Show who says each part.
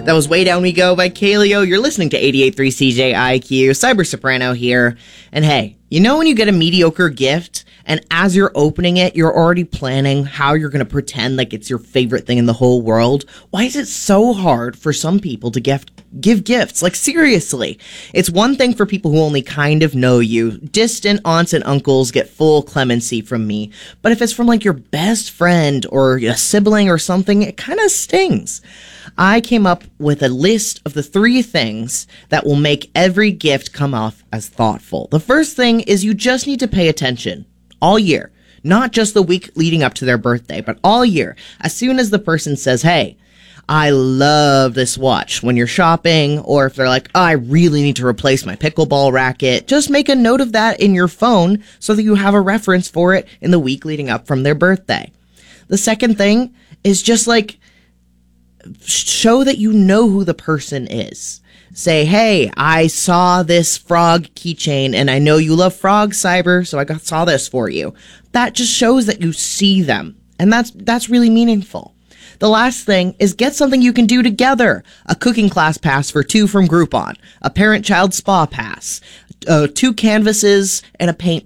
Speaker 1: That was Way Down We Go by Kaleo. You're listening to 88.3 CJIQ. Cyber Soprano here. And hey, you know when you get a mediocre gift and as you're opening it, you're already planning how you're going to pretend like it's your favorite thing in the whole world? Why is it so hard for some people to give gifts? Like, seriously. It's one thing for people who only kind of know you. Distant aunts and uncles get full clemency from me. But if it's from like your best friend or a sibling or something, it kind of stings. I came up with a list of the 3 things that will make every gift come off as thoughtful. The first thing is you just need to pay attention all year. Not just the week leading up to their birthday, but all year. As soon as the person says, hey, I love this watch, when you're shopping, or if they're like, oh, I really need to replace my pickleball racket, just make a note of that in your phone so that you have a reference for it in the week leading up from their birthday. The second thing is just like, show that you know who the person is. Say, hey, I saw this frog keychain and I know you love frogs, Cyber, so I saw this for you. That just shows that you see them. And that's really meaningful. The last thing is get something you can do together. A cooking class pass for 2 from Groupon. A parent-child spa pass. 2 canvases and a paint